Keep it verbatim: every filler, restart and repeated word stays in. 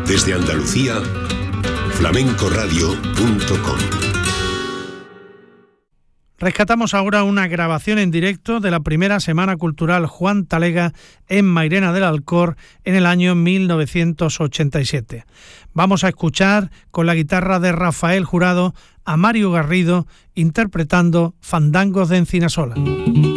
Desde Andalucía, flamencoradio punto com. Rescatamos ahora una grabación en directo de la primera Semana Cultural Juan Talega en Mairena del Alcor en el año mil novecientos ochenta y siete. Vamos a escuchar con la guitarra de Rafael Jurado a Mario Garrido interpretando Fandangos de Encinasola.